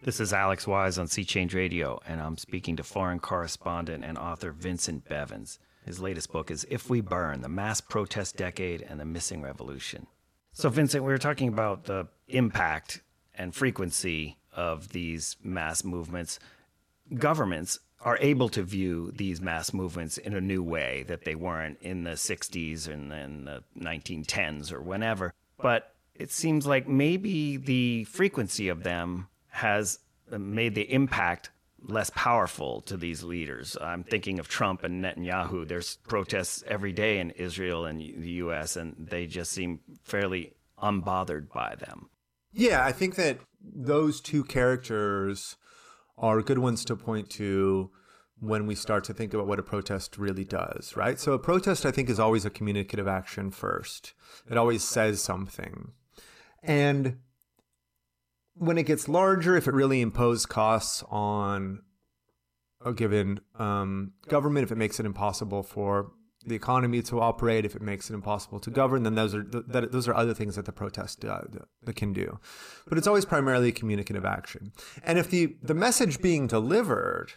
This is Alex Wise on Sea Change Radio, and I'm speaking to foreign correspondent and author Vincent Bevins. His latest book is If We Burn, The Mass Protest Decade and the Missing Revolution. So, Vincent, we were talking about the impact and frequency of these mass movements. Governments are able to view these mass movements in a new way that they weren't in the 60s and in the 1910s or whenever. But it seems like maybe the frequency of them has made the impact less powerful to these leaders. I'm thinking of Trump and Netanyahu. There's protests every day in Israel and the U.S., and they just seem fairly unbothered by them. Yeah, I think that those two characters are good ones to point to when we start to think about what a protest really does, right? So a protest, I think, is always a communicative action first. It always says something. And when it gets larger, if it really imposes costs on a given government, if it makes it impossible for the economy to operate, if it makes it impossible to govern, then those are other things that the protest that can do. But it's always primarily a communicative action. And if the message being delivered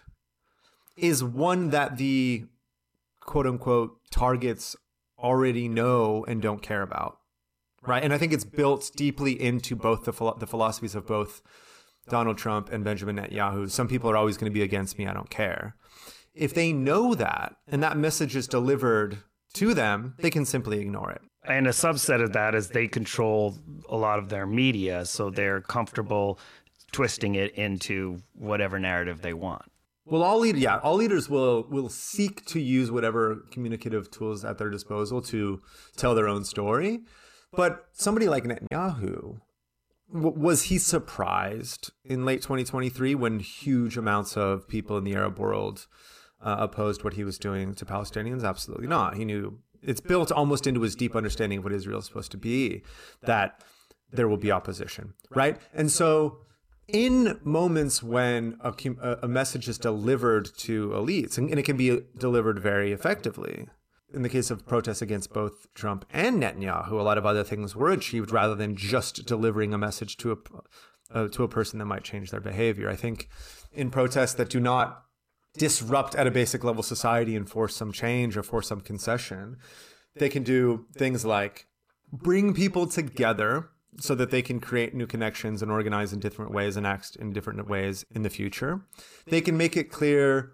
is one that the quote unquote targets already know and don't care about, right? And I think it's built deeply into both the philosophies of both Donald Trump and Benjamin Netanyahu. Some people are always going to be against me. I don't care. If they know that and that message is delivered to them, they can simply ignore it. And a subset of that is they control a lot of their media, so they're comfortable twisting it into whatever narrative they want. Well, all leaders will seek to use whatever communicative tools at their disposal to tell their own story. But somebody like Netanyahu, was he surprised in late 2023 when huge amounts of people in the Arab world opposed what he was doing to Palestinians? Absolutely not. He knew it's built almost into his deep understanding of what Israel is supposed to be, that there will be opposition, right? And so in moments when a message is delivered to elites, and it can be delivered very effectively, in the case of protests against both Trump and Netanyahu, a lot of other things were achieved rather than just delivering a message to a person that might change their behavior. I think in protests that do not disrupt at a basic level society and force some change or force some concession, they can do things like bring people together so that they can create new connections and organize in different ways and act in different ways in the future. They can make it clear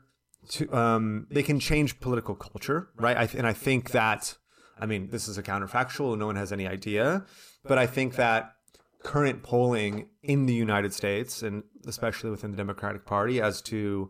they can change political culture, right? I think that, this is a counterfactual, no one has any idea, but I think that current polling in the United States, and especially within the Democratic Party, as to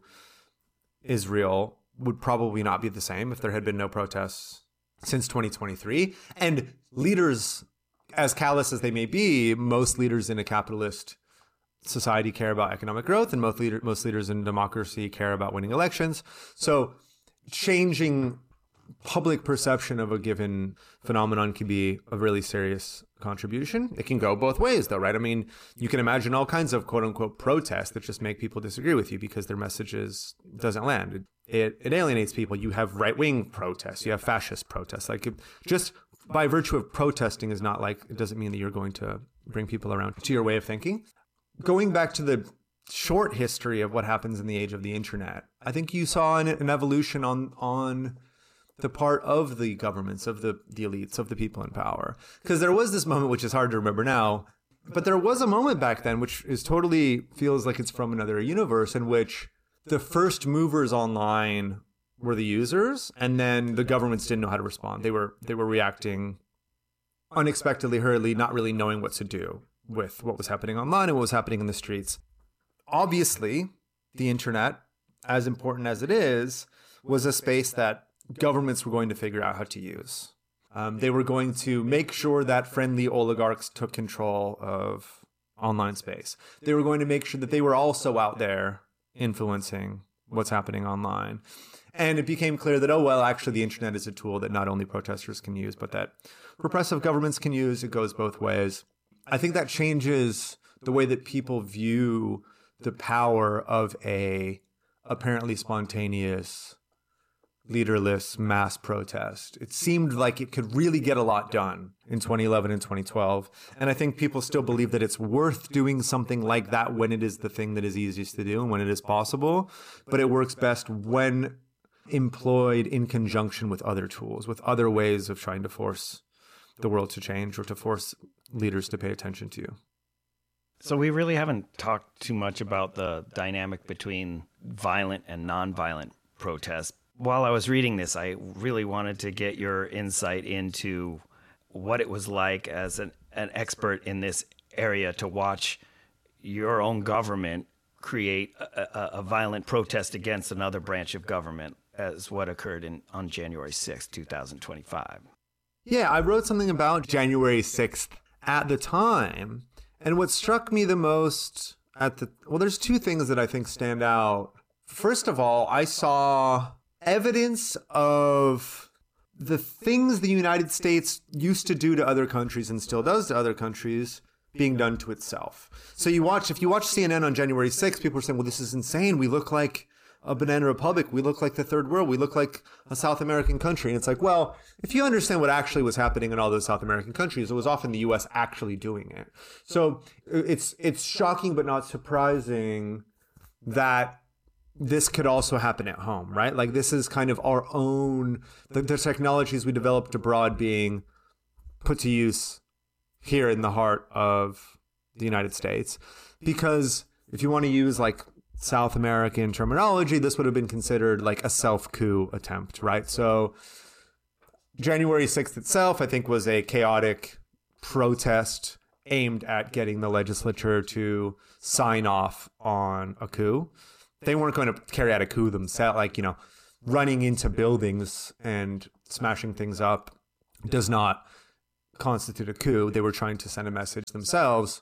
Israel would probably not be the same if there had been no protests since 2023. And leaders, as callous as they may be, most leaders in a capitalist society care about economic growth, and most leaders in democracy care about winning elections. So changing public perception of a given phenomenon can be a really serious contribution. It can go both ways, though, right? You can imagine all kinds of quote unquote protests that just make people disagree with you because their messages doesn't land. It alienates people. You have right-wing protests. You have fascist protests. Just by virtue of protesting is not it doesn't mean that you're going to bring people around to your way of thinking. Going back to the short history of what happens in the age of the internet, I think you saw an evolution on the part of the governments, of the elites, of the people in power. Because there was this moment, which is hard to remember now, but there was a moment back then, which feels like it's from another universe, in which the first movers online were the users, and then the governments didn't know how to respond. They were reacting unexpectedly, hurriedly, not really knowing what to do with what was happening online and what was happening in the streets. Obviously, the internet, as important as it is, was a space that governments were going to figure out how to use. They were going to make sure that friendly oligarchs took control of online space. They were going to make sure that they were also out there influencing what's happening online. And it became clear that, actually the internet is a tool that not only protesters can use, but that repressive governments can use. It goes both ways. I think that changes the way that people view the power of a apparently spontaneous leaderless mass protest. It seemed like it could really get a lot done in 2011 and 2012. And I think people still believe that it's worth doing something like that when it is the thing that is easiest to do and when it is possible. But it works best when employed in conjunction with other tools, with other ways of trying to force the world to change or to force leaders to pay attention to you. So we really haven't talked too much about the dynamic between violent and nonviolent protests. While I was reading this, I really wanted to get your insight into what it was like as an expert in this area to watch your own government create a violent protest against another branch of government, as what occurred on January 6th, 2025. Yeah, I wrote something about January 6th at the time. And what struck me the most there's two things that I think stand out. First of all, I saw evidence of the things the United States used to do to other countries and still does to other countries being done to itself. So if you watch CNN on January 6th, people are saying, well, this is insane. We look like a banana republic. We look like the third world. We look like a South American country. And it's like, well, if you understand what actually was happening in all those South American countries, it was often the U.S. actually doing it. So it's shocking but not surprising that this could also happen at home, right? Like this is kind of our own, the technologies we developed abroad being put to use here in the heart of the United States. Because if you want to use like South American terminology, this would have been considered like a self-coup attempt, right? So January 6th itself, I think, was a chaotic protest aimed at getting the legislature to sign off on a coup. They weren't going to carry out a coup themselves, like, running into buildings and smashing things up does not constitute a coup. They were trying to send a message themselves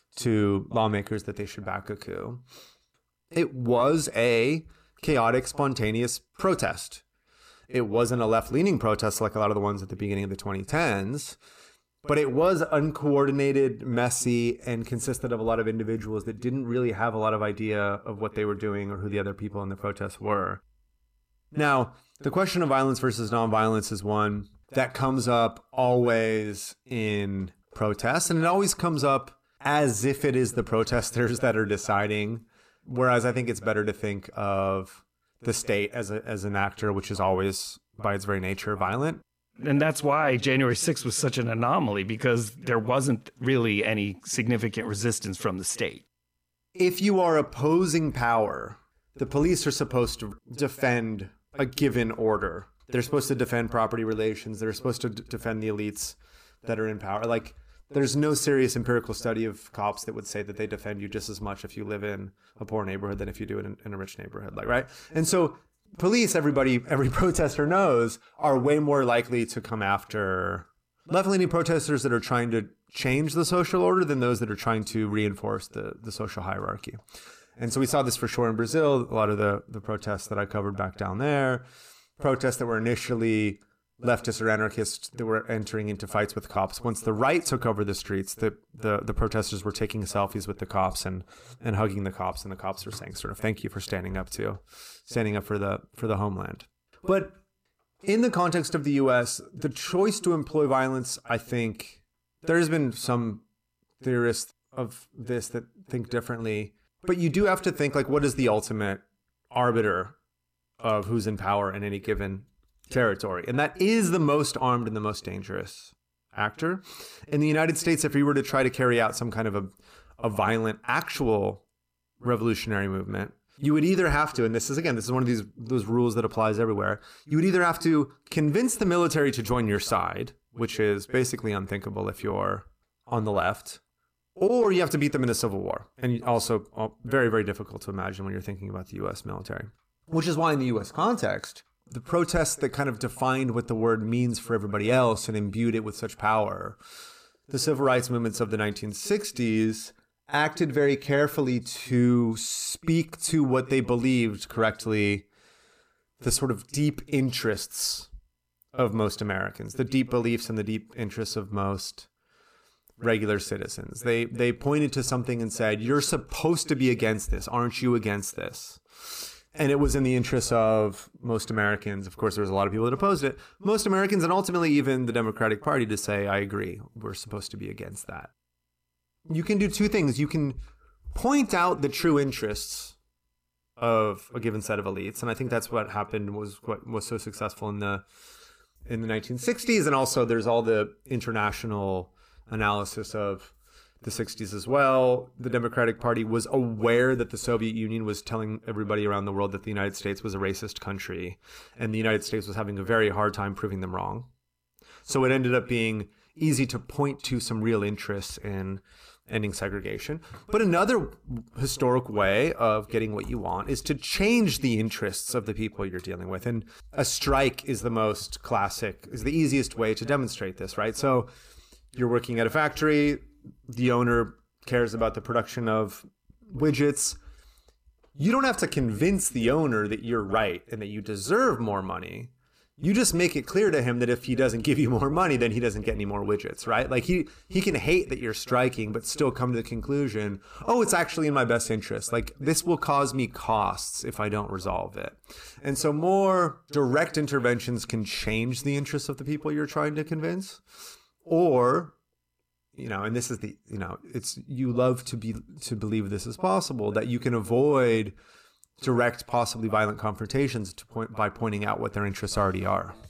to lawmakers that they should back a coup. It was a chaotic, spontaneous protest. It wasn't a left-leaning protest like a lot of the ones at the beginning of the 2010s, but it was uncoordinated, messy, and consisted of a lot of individuals that didn't really have a lot of idea of what they were doing or who the other people in the protests were. Now, the question of violence versus nonviolence is one that comes up always in protests, and it always comes up as if it is the protesters that are deciding. Whereas I think it's better to think of the state as an actor, which is always, by its very nature, violent. And that's why January 6th was such an anomaly, because there wasn't really any significant resistance from the state. If you are opposing power, the police are supposed to defend a given order. They're supposed to defend property relations. They're supposed to defend the elites that are in power. Like, there's no serious empirical study of cops that would say that they defend you just as much if you live in a poor neighborhood than if you do it in a rich neighborhood, like, right? And so police, every protester knows, are way more likely to come after left-leaning protesters that are trying to change the social order than those that are trying to reinforce the social hierarchy. And so we saw this for sure in Brazil. A lot of the protests that I covered back down there, protests that were initially leftists or anarchists that were entering into fights with cops. Once the right took over the streets, the protesters were taking selfies with the cops and hugging the cops, and the cops were saying sort of, thank you for standing up for the homeland. But in the context of the US, the choice to employ violence, I think there has been some theorists of this that think differently, but you do have to think, like, what is the ultimate arbiter of who's in power in any given territory? And that is the most armed and the most dangerous actor. In the United States, if we were to try to carry out some kind of a violent, actual revolutionary movement, you would either have to, and this is one of those rules that applies everywhere, you would either have to convince the military to join your side, which is basically unthinkable if you're on the left, or you have to beat them in a civil war. And also very, very difficult to imagine when you're thinking about the U.S. military. Which is why in the U.S. context, the protests that kind of defined what the word means for everybody else and imbued it with such power, the civil rights movements of the 1960s acted very carefully to speak to what they believed correctly, the sort of deep interests of most Americans, the deep beliefs and the deep interests of most regular citizens. They pointed to something and said, you're supposed to be against this. Aren't you against this? And it was in the interest of most Americans. Of course, there was a lot of people that opposed it. Most Americans, and ultimately even the Democratic Party, to say, I agree, we're supposed to be against that. You can do two things. You can point out the true interests of a given set of elites. And I think that's what happened, was what was so successful in the 1960s. And also there's all the international analysis of the 60s as well. The Democratic Party was aware that the Soviet Union was telling everybody around the world that the United States was a racist country, and the United States was having a very hard time proving them wrong. So it ended up being easy to point to some real interests in ending segregation. But another historic way of getting what you want is to change the interests of the people you're dealing with. And a strike is the most classic, is the easiest way to demonstrate this, right? So you're working at a factory, the owner cares about the production of widgets. You don't have to convince the owner that you're right and that you deserve more money. You just make it clear to him that if he doesn't give you more money, then he doesn't get any more widgets, right? Like he can hate that you're striking, but still come to the conclusion, oh, it's actually in my best interest. Like this will cause me costs if I don't resolve it. And so more direct interventions can change the interests of the people you're trying to convince. Or, and this is you love to believe this is possible, that you can avoid direct, possibly violent confrontations by pointing out what their interests already are.